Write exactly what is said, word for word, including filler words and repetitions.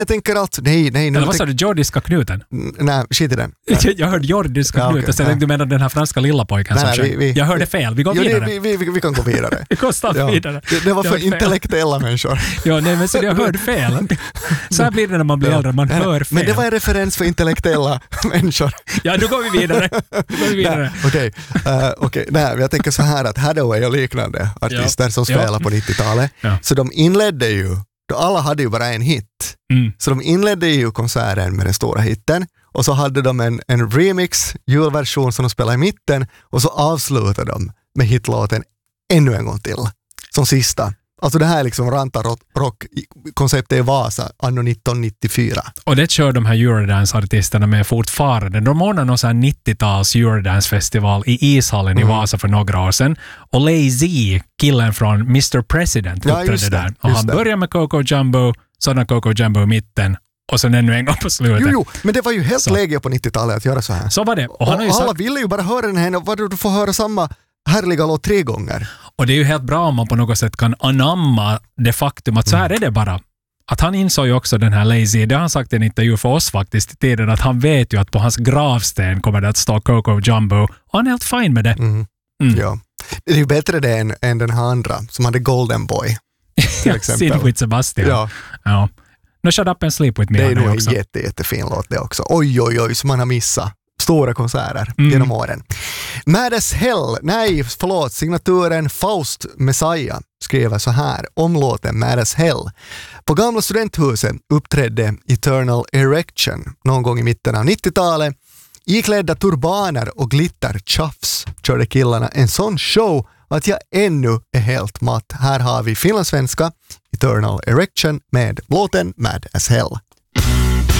jag tänker alltså, nej, nej. Eller vad sa du, jordiska knuten? N- nej, skit i den. Jag, jag hörde jordiska ja, knuten, okay, så jag tänkte du menar den här franska lilla pojken nej, som nej, vi, vi, Jag hörde fel, vi går jo, vidare. Vi, vi, vi, vi kan gå vidare. vi går snabbt ja, vidare. Det, det var för intellektuella människor. ja, nej, men så jag hörde fel. Så här blir det när man blir ja, äldre, man nej, hör fel. Men det var en referens för intellektuella människor. ja, då går vi vidare. vidare. Okej, okay. uh, okay. Nej, jag tänker så här att Hathaway och liknande artister ja. som spelar ja. på nittiotalet, ja. så de inledde ju, då alla hade ju bara en hit. Mm. Så de inledde ju konserten med den stora hitten och så hade de en, en remix, julversion som de spelade i mitten och så avslutade de med hitlåten ännu en gång till, som sista. Alltså det här liksom Ranta rock-konceptet i Vasa anno nittonhundranittiofyra. Och det kör de här Eurodance-artisterna med fortfarande. De ordnade någon sån här nittio-tals Eurodance-festival i ishallen mm. i Vasa för några år sedan. Och Lay-Z, killen från mister President, ja, uppträdde det, där. Och han det. började med Coco Jumbo, sådana Coco Jumbo i mitten och sen ännu en gång på slutet. Jo, jo, men det var ju helt läge på nittiotalet att göra så här. Så var det. Och, och alla sagt... ville ju bara höra den här och du får höra samma härliga låt tre gånger. Och det är ju helt bra om man på något sätt kan anamma det faktum att så här är det bara. Att han insåg ju också den här Lay-Z, det har han sagt i en intervju för oss faktiskt i tiden, att han vet ju att på hans gravsten kommer det att stå Coco Jumbo och han är helt fine med det. Mm. Mm. Ja. Det är ju bättre det än, än den här andra som hade Golden Boy till exempel. Sid with Sebastian. Ja. ja. No, Shut Up and Sleep With Me. Det är nog en jätte, jättefin låt det också. Oj, oj, oj, som man har missat. Stora konserter mm. genom åren. Mad as Hell, nej förlåt, signaturen Faust Messiah skriver så här om låten Mad as Hell. På gamla studenthuset uppträdde Eternal Erection någon gång i mitten av nittiotalet. Iklädda turbaner och glitter tjafs körde killarna en sån show att jag ännu är helt matt. Här har vi finlandssvenska Eternal Erection med låten Mad as Hell.